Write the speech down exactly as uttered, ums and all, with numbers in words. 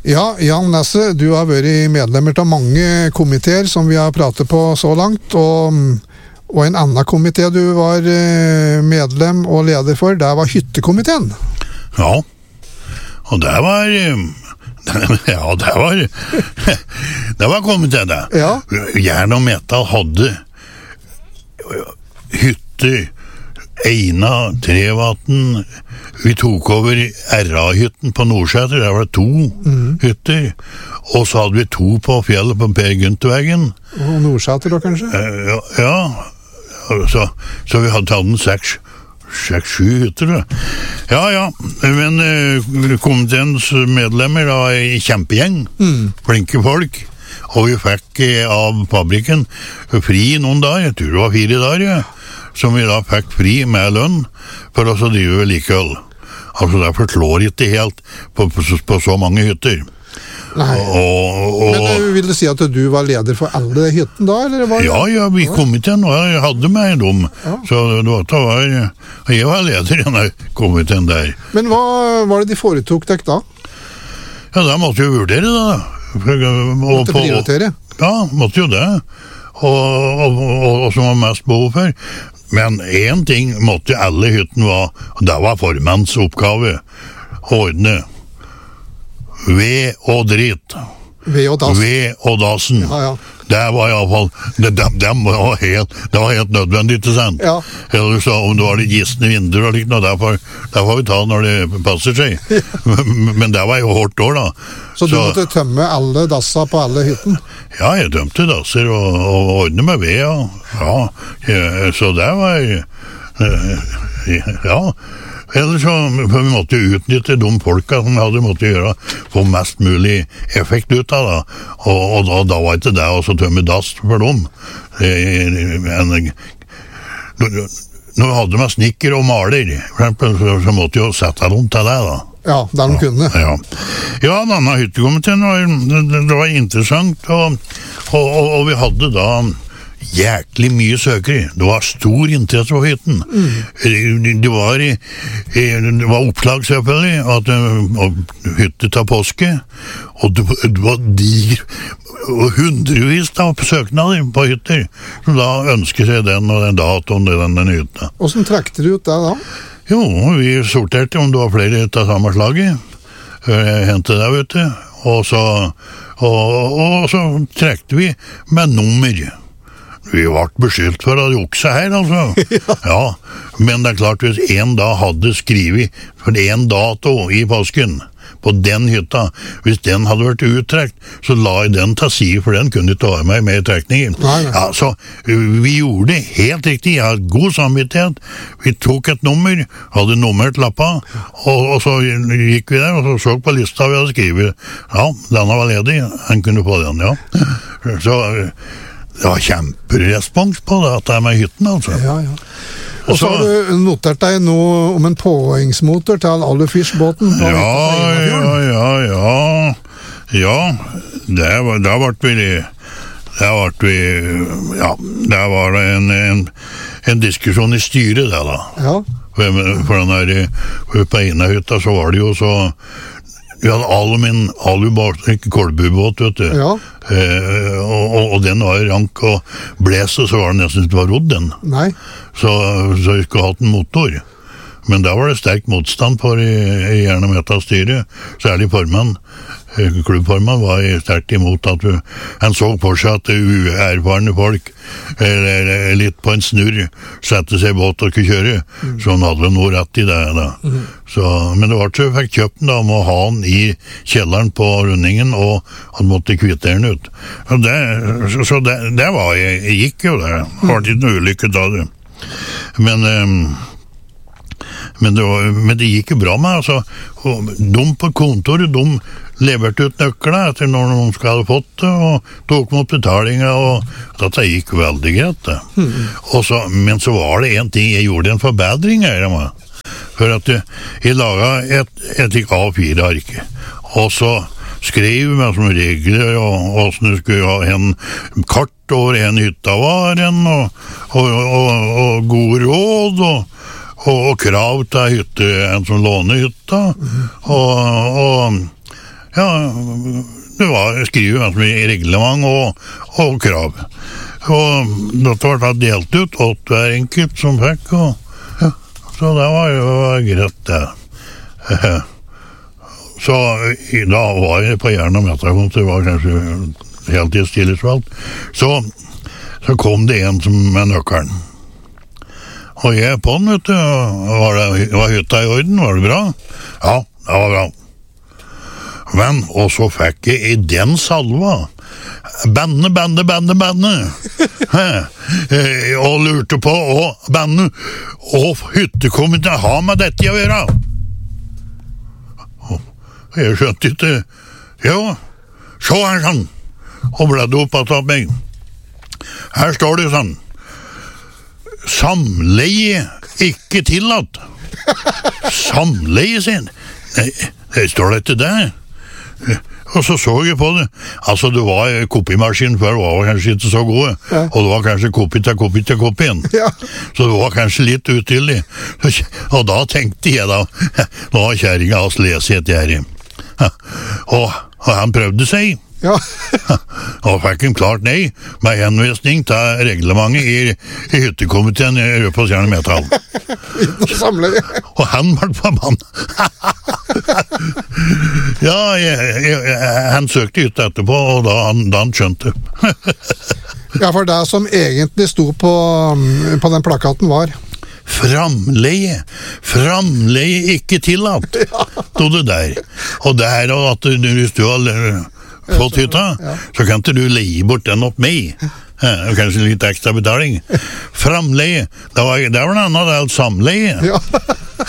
Ja, Jan Nesse, du har vært medlemmer av mange komiteer som vi har pratet på så langt, og, og en annen komité du var medlem og leder for, det var hyttekomiteen. Ja, og det var... Ja, det var... Det var komiteen, det. Ja. Jern og Metal hadde hytter, Eina, Trevatn, vi tok over R A-hytten på Nordsæter, der var det to mm. hytter, og så hadde vi to på fjellet på Per Gyntervegen. Og Nordsæter da, kanskje? Uh, ja, ja. Så, så vi hadde tatt en seks, seks, sju hytter, da. Ja, ja, men uh, komiteens medlemmer da i kjempegjeng, mm. flinke folk, og vi fikk uh, av fabrikken fri noen dager, jeg tror det var fire dager, ja. Som vi da fikk fri med lønn for oss å drive vedlikehold. Altså derfor slår ikke helt på, på, på så mange hytter. Nei, og, og, men vil du si at du var leder for alle hytten da? Eller var det? Ja, ja, vi kom til nå, jeg hadde meg dem. Ja. Så det var, det var, jeg var leder i denne komiteen der. Men hva var det de foretok deg da? Ja, da måtte vi vurdere da. Måtte prioritere? Ja, måtte jo det. Og, og, og, og som var mest behov for. Men en ting måtte alle hytten være, og det var formannens oppgave, ordne ved og drit. Ved og dassen. Ved og dassen. Ja, ja. Det var i alle fall, det, det, det, var helt, det var helt nødvendig, ikke sant? Ja. Eller så om det var litt gistende vinduer og likt noe, der får, der får vi ta når det passer seg. Ja. Men, men det var jo hårdt år da. Så du så, måtte tømme alle dassa på alle hytten? Ja, jeg tømte dasser og, og ordne med ved, ja. Ja, ja, så det var, ja. Eller så for vi måtte utnytte de folka som hadde måttet gjøre, få mest mulig effekt ut av det. Og, og da, da var ikke det å tømme dass for dem. Men, når vi hadde med snikker og maler, for eksempel, så, så måtte vi jo sette dem til det da. Ja, der de kunne. Ja, ja denne hyttekomiteen var, det, det var interessant, og, og, og, og vi hadde da jæklig mye søkere. Det var stor interesse på hytten. Mm. Det, var, det var oppslag selvfølgelig, at hytte til påske, og det, det var diger, og hundrevis av søknader på hytter, som da ønsker seg den og den datoen og den, den hytten. Hvordan trekte du ut det da? Jo, vi sorterte om det var flere av samme slaget. Jeg hentet det, vet du. Og så, og, og så trekte vi med nummer. Vi ble beskyldt for å jukse her, altså. Ja. Ja, men det er klart, hvis en da hadde skrivet for en dato i påsken på den hytta, hvis den hadde vært uttrekt, så la jeg den til side, for den kunne ikke ha meg med i trekningen. Nei, nei. Ja, så vi gjorde det helt riktig. Jeg hadde god samvittighet. Vi tok et nummer, hadde nummert lappa, og, og så gikk vi der, og så så på lista vi hadde skrivet. Ja, denne var ledig, han kunne få den, ja. Så det var kjemperespons på det, at det er med hytten, altså. Ja, ja. Og så har du notert deg noe om en påhengsmotor til Alufisj-båten? Ja, ja, ja, ja. Ja, det var, da ble vi, det ble vi, ja, det var en, en, en diskusjon i styret, det da. Ja. For, for den der, for på ene hytta så var det jo så, vi hadde alumin, alubåt, ikke kolbubåt, vet du. Ja. Eh, og, og, og den var rank og blese, så var det nesten ikke var rodd den. Nei. Så, så vi skulle hatt en motor. Men da var det sterk motstand for i, i Jern og Metal-styret, særlig formann. Klubbformann var sterkt imot at vi, han så for seg at uerfarne folk eller litt på en snurr sette seg i båt og kunne kjøre, mm. så han hadde noe rett i det da. Mm. Så, men det var ikke jeg fikk kjøpt den da, om å ha den i kjelleren på rundingen, og han måtte kvittere den ut. Og det, så, så det, det var, jeg, jeg gikk jo det, det var ikke noe ulykke da det. Men um, Men det, var, men det gikk jo bra med, altså. De på kontoret, de leverte ut nøklene etter når noen skulle ha fått det, og tok mot betalinga, og dette gikk veldig greit, det. Mm. Og så, men så var det en ting, jeg gjorde en forbedring her, for at jeg laget et, et A fire ark, og så skrev med som regler, og hvordan du skulle ha en kart over en hytta var en, og, og, og, og gode råd, og Og, og krav til hytte, en som låner hytta, mm. og, og ja, det var skrivet ganske mye reglement og, og krav. Og dette var da delt ut, åt hver enkelt som fikk, og, ja, så det var jo greit det. Så da var jeg på Jern- og Metakontor, det var kanskje heltidstillitsvalgt, så, så kom det en som med nøkkelen. Og jeg på den, vet du, var, det, var hytta i orden, var det bra? Ja, det var bra. Men, og så fikk jeg i den salva, banne, banne, banne, banne, og lurte på, og banne, og hyttekomiteen har med dette å gjøre. Jeg skjønte ikke, ja, så her sånn, og bledde opp at av meg. Her står det sånn, samleie ikke tillatt. Samleie sin? Nei, det står det ikke der. Og så så jeg på det. Altså, det var kopimaskinen før, var kanskje ikke så gode. Ja. Og det var kanskje kopi til kopi til kopien. Ja. Så det var kanskje litt utydelig. Og da tenkte jeg da, nå har kjæringen hans lest et her. Og, og han prøvde seg. Ja. Og fikk en klart nei, med henvisning til reglementet i, i hyttekomiteen i på Jern- og Metall. Og han ble forbannet. Ja, jeg, jeg, han søkte hytte etterpå, og da han, da han skjønte. Ja, for det som egentlig sto på, på den plakaten var framleie, framleie ikke tillatt, stod det der. Og det her, at du, hvis du har fått hytta, ja. Så kan ikke du leie bort den opp meg. Ja, kanskje litt ekstra betaling. Framleie, det var, det var en annen del samleie. Ja.